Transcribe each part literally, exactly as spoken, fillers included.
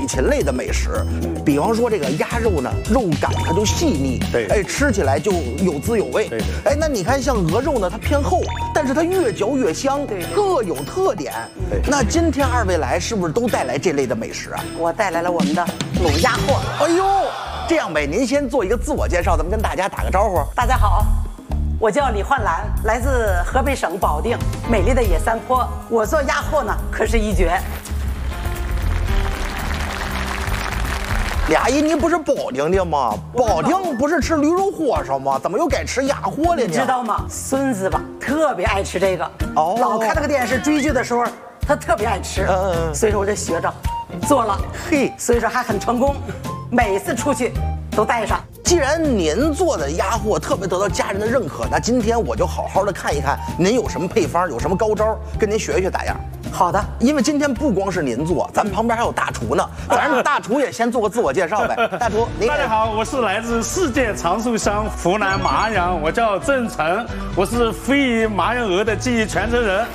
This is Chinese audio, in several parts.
水禽类的美食。比方说这个鸭肉呢，肉感它就细腻， 对， 哎，吃起来就有滋有味。 对， 哎，那你看像鹅肉呢，它偏厚，但是它越嚼越香， 对， 各有特点。对，那今天二位来是不是都带来这类的美食啊？ 我带来了我们的卤鸭货。 哎呦，这样呗，您先做一个自我介绍，咱们跟大家打个招呼。 大家好。我叫李焕兰，来自河北省保定美丽的野山坡。我做鸭货呢，可是一绝。 李阿姨，您不是保定的吗？保定不是吃驴肉火烧吗？怎么又改吃鸭货了呢？ 你知道吗？孙子吧，特别爱吃这个。 哦， 老看那个电视追剧的时候，他特别爱吃。嗯嗯。所以说我就学着做了，嘿，所以说还很成功，每次出去都带上。 既然您做的鸭货特别得到家人的认可，那今天我就好好的看一看您有什么配方，有什么高招，跟您学学咋样？ 好的， 因为今天不光是您做，咱们旁边还有大厨呢，咱们大厨也先做个自我介绍呗。大厨，您大家好，我是来自世界长寿乡湖南麻阳，我叫郑成，我是非遗麻阳鹅的技艺传承人。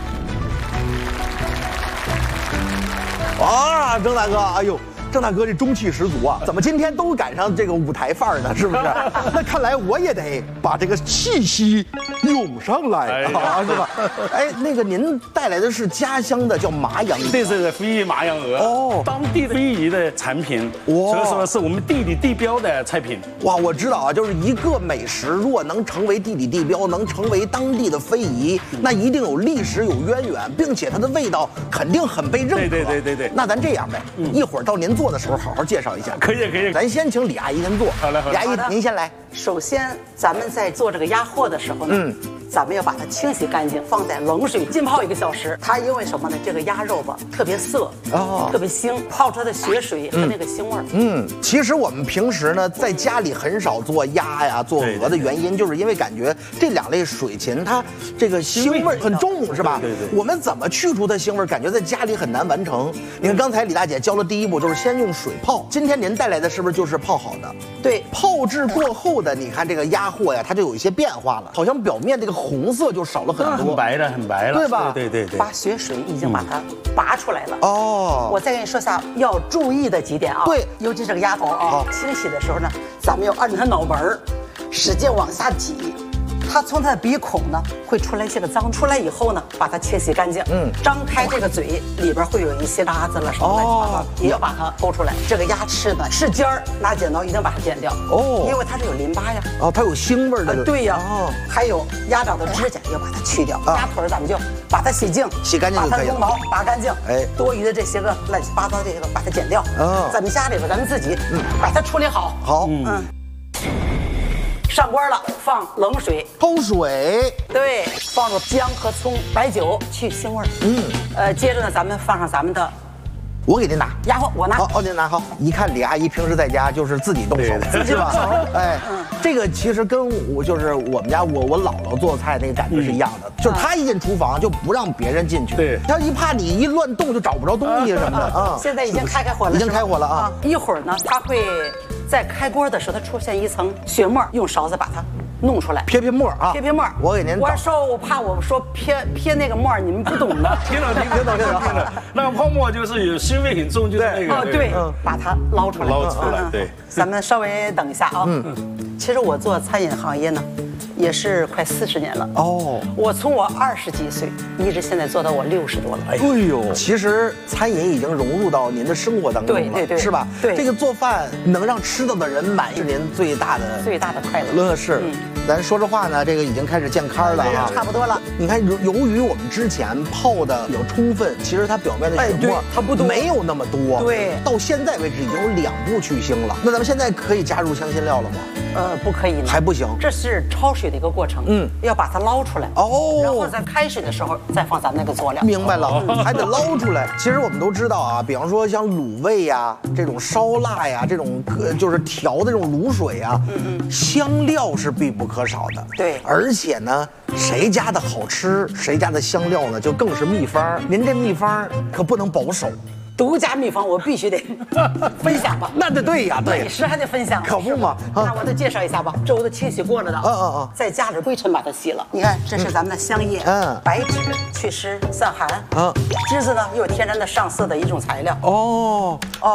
啊，郑大哥，哎呦。郑大哥这中气十足啊！怎么今天都赶上这个舞台范儿呢？是不是？那看来我也得把这个气息涌上来啊，是吧？哎，那个您带来的是家乡的叫麻阳鹅， 这是非遗麻阳鹅哦，当地非遗的产品，所以说是我们地理地标的菜品。 哇，我知道啊，就是一个美食如果能成为地理地标，能成为当地的非遗，那一定有历史有渊源，并且它的味道肯定很被认可。 对对对对对。 那咱这样呗，一会儿到您做的时候好好介绍一下。 可以可以， 咱先请李阿姨先做。 好嘞好嘞。 李阿姨您先来。 首先，咱们在做这个鸭货的时候呢，嗯，咱们要把它清洗干净，放在冷水浸泡一个小时。它因为什么呢？这个鸭肉吧特别涩，哦，特别腥，泡出来的血水和那个腥味儿。 嗯，其实我们平时呢在家里很少做鸭呀、做鹅的原因，就是因为感觉这两类水禽它这个腥味很重，是吧？ 对对。 我们怎么去除它腥味？感觉在家里很难完成。你看刚才李大姐教了第一步，就是先用水泡。今天您带来的是不是就是泡好的？ 对， 泡制过后的，你看这个鸭货呀，它就有一些变化了，好像表面这个红色就少了很多， 很白了，很白了， 对吧？ 对对对， 把血水已经把它拔出来了。 哦， 我再跟你说下要注意的几点啊。 对， 尤其这个鸭头啊，清洗的时候呢，咱们要按着它脑门儿，使劲往下挤。它从它的鼻孔呢会出来一些个脏，出来以后呢，把它清洗干净。嗯，张开这个嘴，里边会有一些渣子了什么乱七八糟，也要把它抠出来。这个鸭翅呢是尖儿，拿剪刀一定把它剪掉。哦，因为它是有淋巴呀。 哦，它有腥味的。 对呀。哦，还有鸭掌的指甲要把它去掉。鸭腿咱们就把它洗净， 洗干净就可以了。 把它绒毛拔干净。哎，多余的这些个乱七八糟这个把它剪掉。嗯，咱们家里边咱们自己嗯把它处理好。 好。嗯。 上锅了，放冷水， 焯水， 对，放入姜和葱、白酒去腥味儿。嗯，呃，接着呢，咱们放上咱们的， 我给您拿鸭货，我拿。 好，哦，您拿好。一看李阿姨平时在家就是自己动手，是吧？哎，这个其实跟我就是我们家我我姥姥做菜那个感觉是一样的，就是她一进厨房就不让别人进去， 对， 她一怕你一乱动就找不着东西什么的啊。 现在已经开开火了， 已经开火了啊！ 一会儿呢，它会在开锅的时候，它出现一层血沫，用勺子把它弄出来， 撇撇沫啊， 撇撇沫。 我给您， 我说我怕我说撇撇那个沫，你们不懂的。 听了听听了听了听了，那个泡沫就是有腥味很重，就是那个。 哦，对，把它捞出来， 捞出来，对。 咱们稍微等一下啊。嗯，其实我做餐饮行业呢，也是快四十年了。哦，我从我二十几岁一直现在做到我六十多了。 哎呦，其实餐饮已经融入到您的生活当中了， 对对对， 是吧？ 对， 这个做饭能让吃到的人满意，是您最大的最大的快乐。 乐是，咱说实话呢，这个已经开始见刊了啊， 差不多了。 你看，由由于我们之前泡的比较充分，其实它表面的血沫它不多， 没有那么多。对，到现在为止已经有两步去腥了。那咱们现在可以加入香辛料了吗？ 呃，不可以了， 还不行。 这是焯水的一个过程，嗯，要把它捞出来哦，然后在开水的时候再放咱那个佐料。 明白了，还得捞出来。其实我们都知道啊，比方说像卤味呀、这种烧腊呀、这种就是调的这种卤水呀，嗯嗯，香料是必不可少的。 对， 而且呢，谁家的好吃，谁家的香料呢，就更是秘方。您这秘方可不能保守。 独家秘方，我必须得分享吧。 那得对呀，对， 美食还得分享， 可不嘛。 那我得介绍一下吧，这我都清洗过了的。嗯嗯嗯，在家里灰尘把它洗了。你看，这是咱们的香叶，嗯，白芷祛湿散寒，嗯，栀子呢又有天然的上色的一种材料。哦哦，